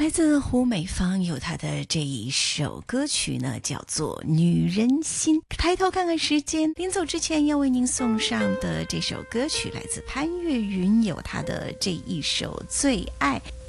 来自胡美芳有她的这一首歌曲呢，叫做《女人心》。抬头看看时间，临走之前要为您送上的这首歌曲来自潘越云，有她的这一首《最爱》。